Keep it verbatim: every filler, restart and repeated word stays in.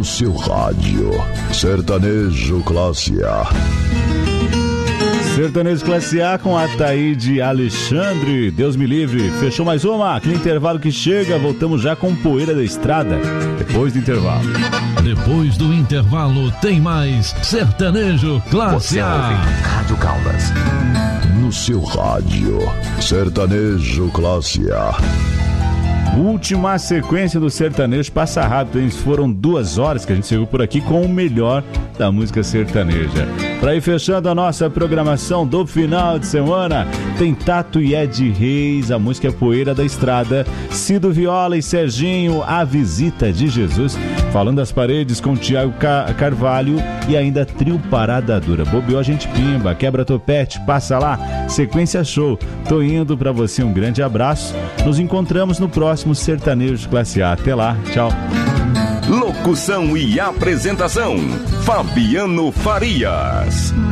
no seu rádio. Sertanejo Classe A. Sertanejo Classe A com Ataíde Alexandre. Deus me livre. Fechou mais uma. Aquele intervalo que chega. Voltamos já com Poeira da Estrada. Depois do intervalo. Depois do intervalo tem mais Sertanejo Classe A. Rádio Caldas. No seu rádio. Sertanejo Classe A. Última sequência do sertanejo passa rápido, hein? Foram duas horas que a gente chegou por aqui com o melhor da música sertaneja. Para ir fechando a nossa programação do final de semana, tem Tato e Ed Reis, a música é Poeira da Estrada, Cido Viola e Serginho, A Visita de Jesus, Falando das Paredes com Tiago Carvalho e ainda Trio Parada Dura. Bobeou a gente pimba, quebra topete, passa lá, sequência show. Tô indo para você, um grande abraço. Nos encontramos no próximo Sertanejo Classe A. Até lá, tchau. Locução e apresentação: Fabiano Farias.